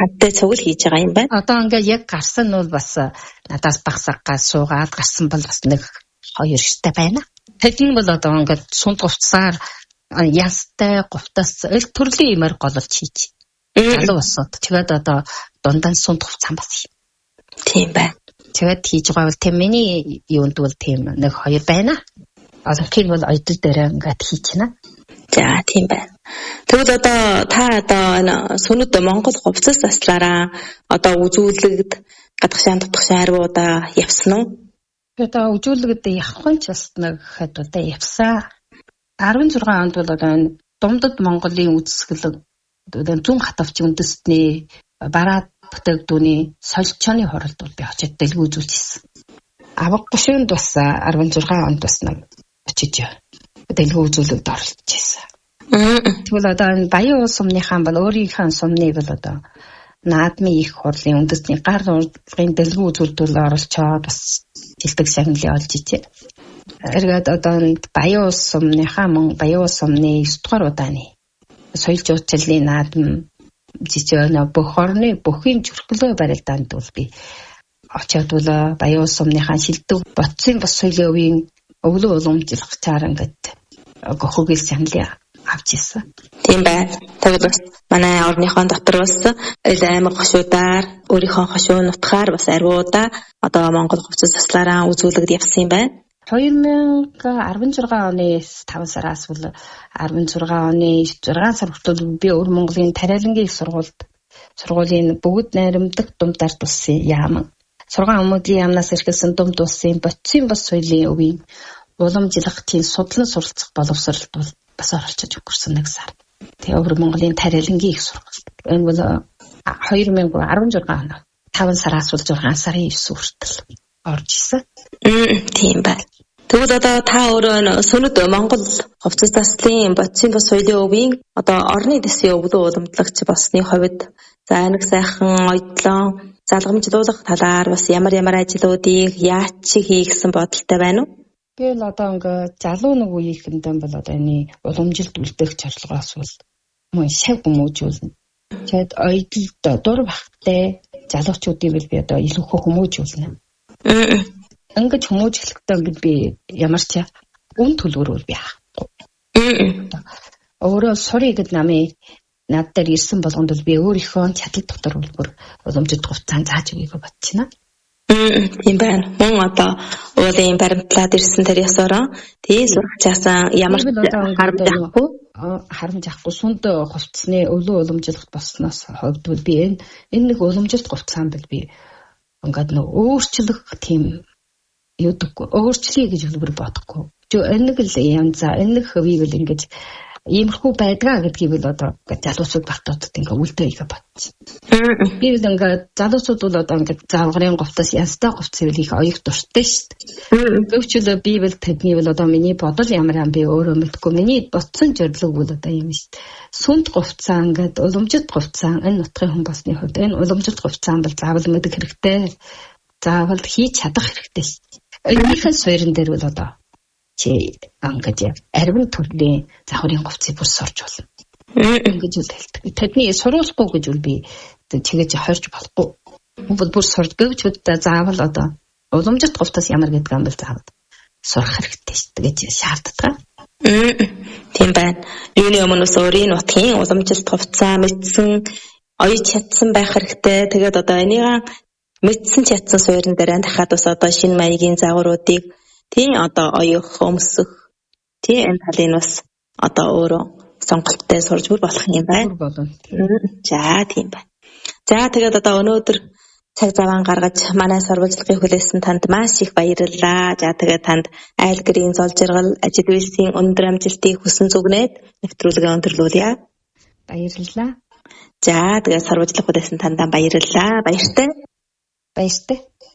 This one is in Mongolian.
хаттай цуг л хийж байгаа юм байна. Одоо ингээ яг гарсан нь бол бас надаас багсагаас суугаад гарсан бол бас нэг 2 штэ байна. Тэд нь бол одоо ингээд сунд говцсаар ястай говтоос эл төрлийн юмар гололж хийж. Залуу босоод тэгээд одоо дундаа сунд говцсан бас юм. Тийм байна. Тэгээд хийж байгаа бол тийм миний юунд бол тийм нэг 2 байна. Одоогийн бол ойдол дээр ингээд хийчихнэ. За тийм байна. Тэгвэл одоо та энэ сүнэд Монгол говцос заслаараа одоо үзүүлэгд гадагшаан дутгшаа аргуудаа явсан уу? Одоо үзүүлэгд явахын ч бас нэг хэд удаа явсан. 16 онд бол одоо энэ Думдад Монголын үзэсгэлэг зүүн хатавчийн үндэстний бараад бүтээгдүүний солилцооны хоролд бол би очиж дэлгүү үзүүлчихсэн. Авах гушуунд бас 16 онд бас нэг очиж дэлгүү үзүүлэгт оролцож байсан. Тэгвэл одоо энэ Баян улс сумныхаа бол өөрийнхөө сумныг бол одоо наадмын их хурлын үндэсний гар урлагийн дэлгүү үзүүлэлтөөр оролцоод бас жилдэг шагналыг олж ичээ. Эргээд одоо Баян улс сумныхаа мөн Баян улс сумны 9 дугаар удааны соёл жуулчлалын наадам жижиг бүх орны бүхий зөрчлөө барилдаанд бол би очиод бол Баян улс сумныхаа шилдэг бодсын бас соёлын өвийн өвлөө уламжлах чаар ингээд гохогэл шагналыг авч ирсэн. Тийм байна. Тэгвэл бас манай орныхон дотор бас аймаг хошуудаар өөрийнхөө хошуу нутгаар бас аргуудаа одоо Монгол говцос заслаараа үзүүлэгд явсан юм байна. 2016 оны 5 сараас бол 16 оны 6 сар хүртэл би өвөр Монголын тариалангийн их сургуулийн бүгд найрамдаг думдаар тулсан яам. 6 өмөдлийн яамнаас эрхэлсэн думд улсын бодисын бас соёлын өвийн уламжлагчийн судлан суралцах боловсролд бол бас оролцож өгсөн нэг сар. Тэгээ өвөр Монголын тариалангийн их сургуульд. Энэ бол 2016 оны 5 сараас бол 6 сарын 9 хүртэл орж исэн. Тийм байна. Тэгвэл одоо та өөрөө сүнэд Монгол говцос заслын бодисын бас соёлын өвийн одоо орны дэсийн өвлөө уламжлагч болсны хувьд за нэг сайхан ойдлон залгамжлуулах талаар бас ямар ажлуудыг яаж хийгсэн бодолтой байна уу? Тэгэл одоо ингээ залуу нэг үеийнхэндээ бол одоо энэ уламжилт үлдээх зорилгоос бол мөн шав хүмүүжүүлнэ. Тэгэд ойдлолд дур бахтай залуучуудыг би одоо илүү хүмүүжүүлнэ. Ингээд хүмүүжлэхдээ ингээд би ямар ч үн төлбөрөөр би авахгүй. Өөрөө сурыг гэд намын над дээр ирсэн болгонд би өөрийнхөө чадал дотор үлгэр уламжид хувцаан зааж өгье бодчихно. Тийм байна. Мөн одоо уулын баримтлаад ирсэн тэр ясаараа тий сурчаасан ямар харамж авахгүй сүнд хувцсны өвлөө уламжлалт болсноос хойдвол би энэ нэг уламжилт хувцаан бил би ингээд нэг өөрчлөх тийм юудаггүй өөрчлөе гэж үлбэр бодохгүй. Энэ нэг л янза энэ нэг хөвийг л ингэж иймэрхүү байдгаа гэдгийг бол одоо залуучууд багтаадад ингээ үлдээ игээ бодчих. Би л ингээ залуучууд бол одоо ингээ заавгарын говтоос янзтай говц хэвэл их оёг дуртай шүү дээ. Гэвч л би бол тэдний бол одоо миний бодол ямар юм би өөрөө мэдгүй. Миний бодсон зорилго бол одоо юм шүү дээ. Сүнд говцаа ингээ уламжид говцаа энэ нутгийн хүн болсны хувьд энэ уламжид говцаа бол заавал мэдэх хэрэгтэй. Заавал хийж чадах хэрэгтэй шүү дээ. Энийхэн суурин дээр бол одоо чи ангаж арвин төрлийн завхрын говцыг бүр сурч болно. Ингэж үл хэлдэг. Тэдний суруулахгүй гэж үл би чигээ хорж болохгүй. Бүр сурж гэвч заавал одоо уламжит говтоос ямар гэдэг юм бол заавал сурах хэрэгтэй шүү дээ гэж шаарддаг. Тийм байна. Юуны өмнө бас өөрийн нутгийн уламжилт говцаа мэдсэн оёж чадсан байх хэрэгтэй. Тэгээд одоо энийг мэдсэн чадсан суурин дээр дахиад бас одоо шинэ маягийн загваруудыг тийм одоо оёх өмсөх тийм энэ талын бас одоо өөрөө сонголттой сурж болох юм байна. За тийм байна. За тэгээд одоо өнөөдөр цаг заваа гаргаж манай сурвалжлагыг хүлээсэн танд маш их баярлалаа. За тэгээд танд айл гэрийн зол жаргал ажил үйлсийн өндөр амжилтыг хүсэн зүгнээд нэвтрүүлгээ өндөрлүүлье. Баярлалаа. За тэгээд сурвалжлах хүлээсэн танд баярлалаа. Баяртай. Баяртай.